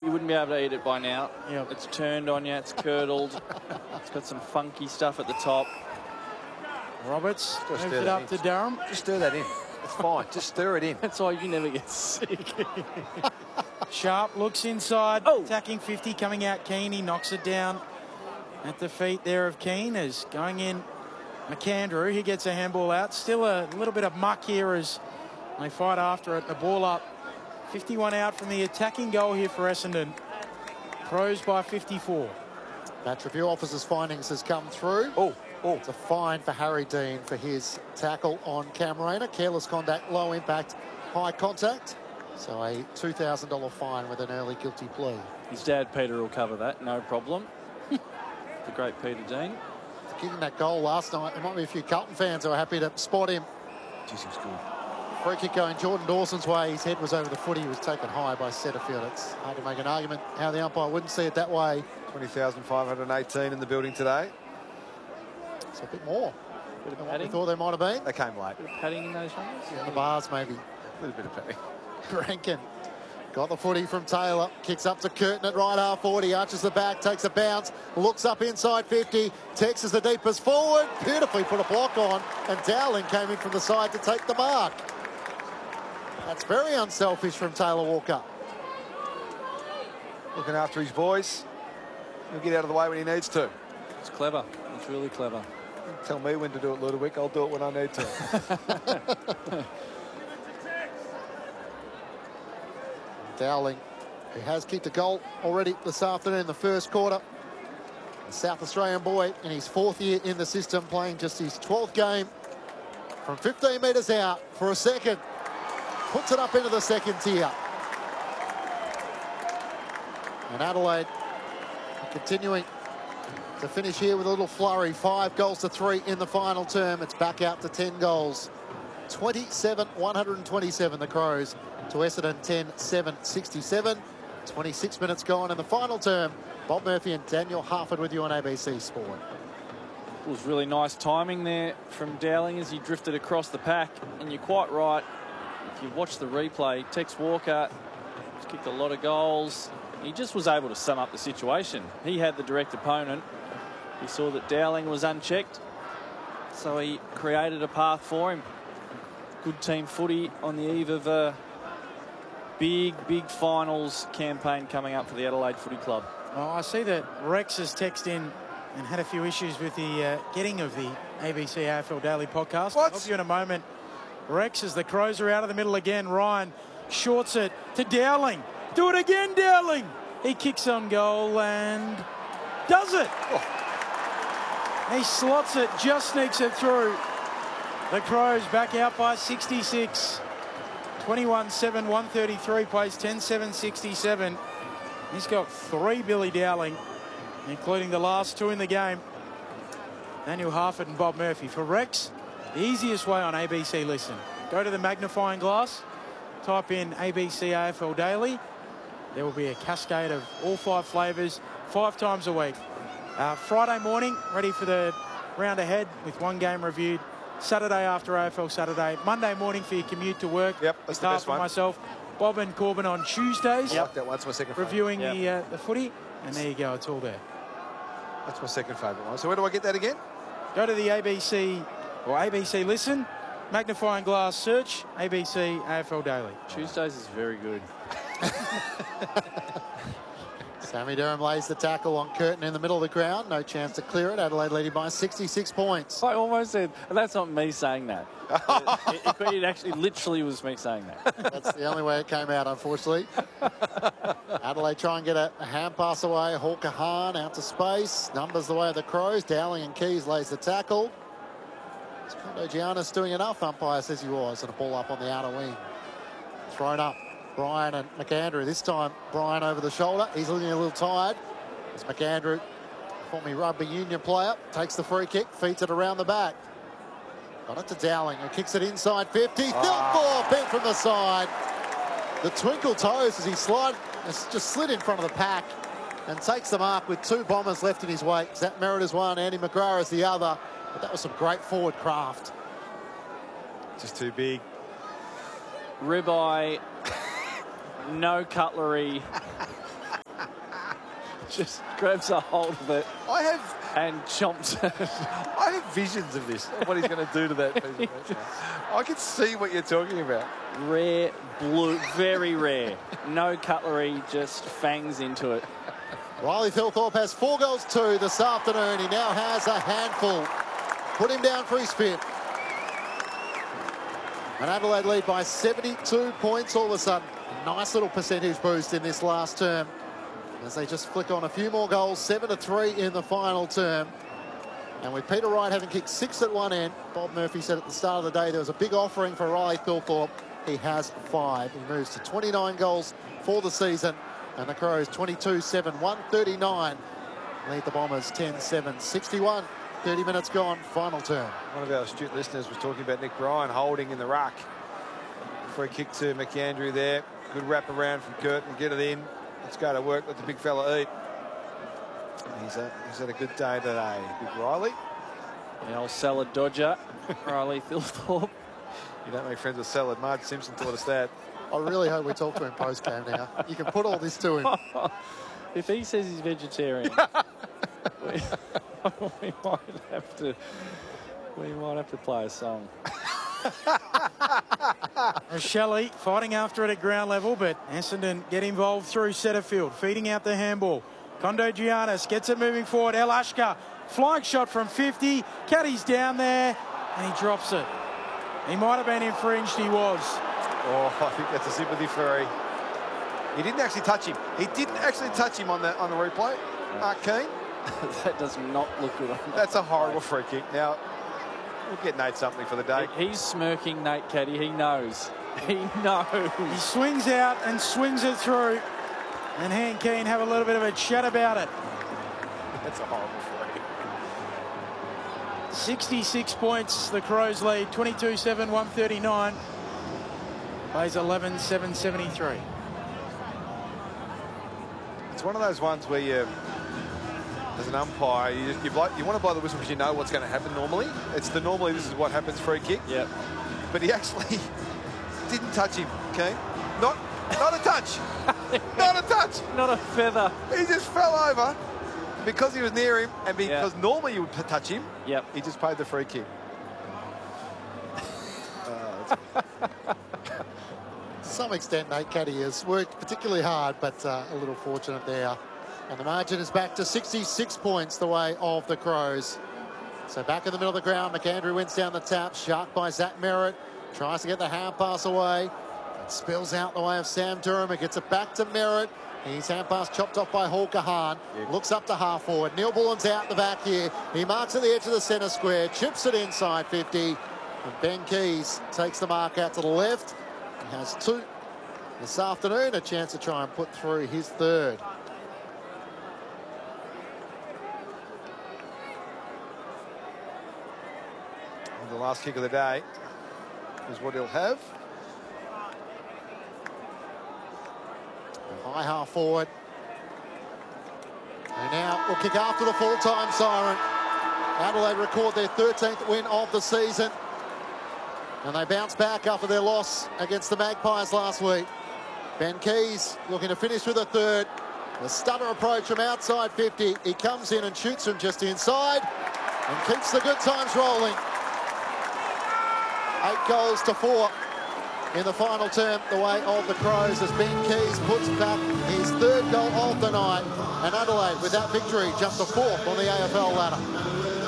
you wouldn't be able to eat it by now. Yep. It's turned on you. It's curdled. It's got some funky stuff at the top. Roberts moves it up to Durham. Just stir that in. It's fine. Just stir it in. That's why you never get sick. Sharp looks inside. Attacking 50, coming out Keane. He knocks it down at the feet there of Keane. As going in McAndrew. He gets a handball out. Still a little bit of muck here as they fight after it. The ball up. 51 out from the attacking goal here for Essendon. Crows by 54. Match review officer's findings has come through. It's a fine for Harry Dean for his tackle on Camarena. Careless contact, low impact, high contact. So a $2,000 fine with an early guilty plea. His dad, Peter, will cover that, no problem. The great Peter Dean. Kicking that goal last night, there might be a few Carlton fans who are happy to spot him. Jeez, he was good. Free kick going Jordan Dawson's way. His head was over the footy. He was taken high by Setterfield. It's hard to make an argument how the umpire wouldn't see it that way. 20,518 in the building today. It's a bit more Bit of than what we padding. thought they might have been. They came late. Bit of padding in those numbers. On the bars, maybe. A little bit of padding. Rankin got the footy from Taylor, kicks up to Curtin at right half 40, arches the back, takes a bounce, looks up inside 50, Texas the deepest forward, beautifully put a block on, and Dowling came in from the side to take the mark. That's very unselfish from Taylor Walker. Looking after his boys. He'll get out of the way when he needs to. It's clever. It's really clever. Tell me when to do it, Ludovic. I'll do it when I need to. Dowling, who has kicked a goal already this afternoon in the first quarter. The South Australian boy in his 4th year in the system, playing just his 12th game from 15 metres out for a second. Puts it up into the second tier. And Adelaide continuing to finish here with a little flurry. 5 goals to 3 in the final term. It's back out to 10 goals. 27-127 the Crows to Essendon 10-7-67. 26 minutes gone in the final term. Bob Murphy and Daniel Harford with you on ABC Sport. It was really nice timing there from Dowling as he drifted across the pack. And you're quite right. If you watch the replay, Tex Walker has kicked a lot of goals. He just was able to sum up the situation. He had the direct opponent. He saw that Dowling was unchecked. So he created a path for him. Good team footy on the eve of a big finals campaign coming up for the Adelaide Footy Club. Oh, I see that Rex has texted in and had a few issues with the getting of the ABC AFL Daily podcast. I'll help you in a moment. Rex, as the Crows are out of the middle again. Ryan shorts it to Dowling. Do it again, Dowling. He kicks on goal and does it. He slots it, just sneaks it through. The Crows back out by 66. 21-7, 133, plays 10-7-67. He's got 3, Billy Dowling, including the last 2 in the game. Daniel Harford and Bob Murphy. For Rex, the easiest way on ABC Listen. Go to the magnifying glass, type in ABC AFL Daily. There will be a cascade of all 5 flavours, 5 times a week. Friday morning, ready for the round ahead with 1 game reviewed. Saturday after AFL Saturday. Monday morning for your commute to work. Yep, that's the best one. Myself, Bob and Corbin on Tuesdays. I like that one. That's my second favourite. Reviewing the footy. And there you go, it's all there. That's my second favourite one. So where do I get that again? Go to the ABC or ABC Listen, magnifying glass search, ABC AFL Daily. Tuesdays is very good. Sammy Durham lays the tackle on Curtin in the middle of the ground. No chance to clear it. Adelaide leading by 66 points. I almost said, and that's not me saying that. It actually literally was me saying that. That's the only way it came out, unfortunately. Adelaide try and get a hand pass away. Hawker Hahn out to space. Numbers the way of the Crows. Dowling and Keys lays the tackle. Scott Giannis doing enough, umpire says he was. And a ball up on the outer wing. Thrown up. Brian and McAndrew. This time, Brian over the shoulder. He's looking a little tired. As McAndrew, former rugby union player, takes the free kick, feeds it around the back. Got it to Dowling, who kicks it inside 50. Thilthorpe bent from the side. The twinkle toes as he just slid in front of the pack and takes the mark with 2 bombers left in his wake. Zach Merritt is one, Andy McGrath is the other. But that was some great forward craft. Just too big. Ribeye, no cutlery, just grabs a hold of it I have and chomps it. I have visions of this, of what he's going to do to that piece of meat. I can see what you're talking about. Rare blue, very rare. No cutlery, just fangs into it. Riley Thilthorpe has 4 goals 2 this afternoon. He now has a handful. Put him down for his 5th. And Adelaide lead by 72 points all of a sudden. A nice little percentage boost in this last term as they just flick on a few more goals. 7-3 in the final term. And with Peter Wright having kicked 6 at one end, Bob Murphy said at the start of the day there was a big offering for Riley Thilthorpe. He has 5. He moves to 29 goals for the season. And the Crows 22-7, 139. Lead the Bombers 10-7, 61. 30 minutes gone, final term. One of our astute listeners was talking about Nick Bryan holding in the ruck. Free kick to McAndrew there. Good wrap around from Curtin. Get it in. Let's go to work. Let the big fella eat. He's had a good day today, Big Riley. The old salad dodger, Riley Thilthorpe. You don't make friends with salad. Marge Simpson taught us that. I really hope we talk to him post-game now. You can put all this to him. If he says he's vegetarian, we might have to play a song. Shelley fighting after it at ground level, but Essendon get involved through Setterfield, feeding out the handball. Kondo Giannis gets it moving forward. El Ashkar, flying shot from 50. Caddy's down there, and he drops it. He might have been infringed, he was. Oh, I think that's a sympathy for he didn't actually touch him. He didn't actually touch him on the replay. Mark Keane. That does not look good. That's a horrible free kick. Now, we'll get Nate something for the day. He's smirking, Nate Caddy. He knows. He knows. He swings out and swings it through. And he and Keane have a little bit of a chat about it. That's a horrible free. 66 points, the Crows lead, 22-7, 139. Plays 11-7-73. It's one of those ones where you, as an umpire, you want to blow the whistle because you know what's going to happen normally. Normally this is what happens, free kick. Yep. But he actually didn't touch him, okay? Not a touch. Not a touch. Not a feather. He just fell over because he was near him and because normally you would touch him. Yep. He just paid the free kick. To some extent, Nate Caddy has worked particularly hard, but a little fortunate there. And the margin is back to 66 points the way of the Crows. So back in the middle of the ground, McAndrew wins down the tap, sharked by Zach Merritt. Tries to get the hand pass away. It spills out the way of Sam Durham. It gets it back to Merritt. His hand pass chopped off by Hawker Hahn. Looks up to half forward. Neil Bullen's out the back here. He marks at the edge of the centre square, chips it inside 50. And Ben Keys takes the mark out to the left. He has 2 this afternoon, a chance to try and put through his 3rd. And the last kick of the day is what he'll have. High half forward. And now we'll kick after the full-time siren. Adelaide record their 13th win of the season. And they bounce back after their loss against the Magpies last week. Ben Keys looking to finish with a 3rd. The stunner approach from outside 50. He comes in and shoots from just inside and keeps the good times rolling. 8 goals to 4 in the final term, the way of the Crows, as Ben Keys puts back his 3rd goal of the night. And Adelaide, with that victory, jump to 4th on the AFL ladder.